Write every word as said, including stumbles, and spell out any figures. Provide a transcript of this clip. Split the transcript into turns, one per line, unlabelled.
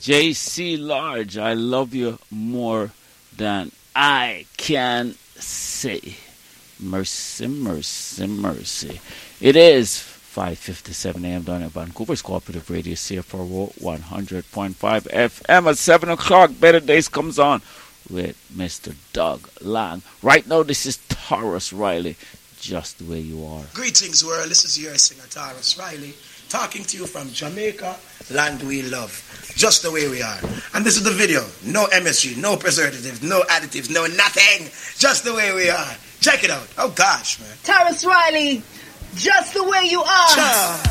J C Large, I love you more than I can say. Mercy, mercy, mercy. It is five fifty-seven a.m. down at Vancouver's Cooperative Radio, C F R O one hundred point five F M. At seven o'clock, Better Days comes on with Mister Doug Lang. Right now, this is Taurus Riley, Just the Way You Are.
Greetings, world. This is your singer, Taurus Riley, talking to you from Jamaica, land we love, just the way we are. And this is the video. No M S G, no preservatives, no additives, no nothing. Just the way we are. Check it out. Oh, gosh, man.
Taurus Riley, just the way you are. Cha.